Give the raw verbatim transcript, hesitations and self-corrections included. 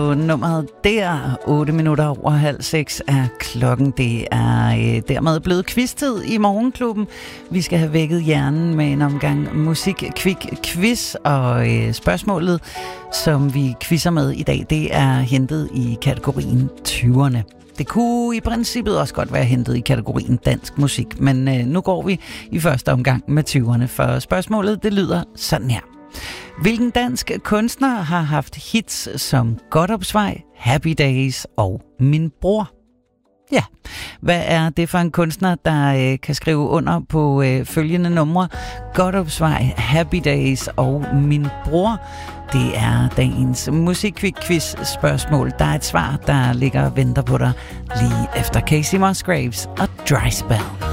Nummeret der, otte minutter over halv seks er klokken. Det er øh, dermed blevet quiz-tid i Morgenklubben. Vi skal have vækket hjernen med en omgang musik-kvik-quiz, og øh, spørgsmålet, som vi quizzer med i dag, det er hentet i kategorien tyverne. Det kunne i princippet også godt være hentet i kategorien dansk musik, men øh, nu går vi i første omgang med tyverne, for spørgsmålet det lyder sådan her. Hvilken dansk kunstner har haft hits som Godopsvej, Happy Days og Min Bror? Ja, hvad er det for en kunstner, der øh, kan skrive under på øh, følgende numre? Godopsvej, Happy Days og Min Bror. Det er dagens musik-quiz-spørgsmål. Der er et svar, der ligger og venter på dig lige efter Casey Musgraves og Dry Spell.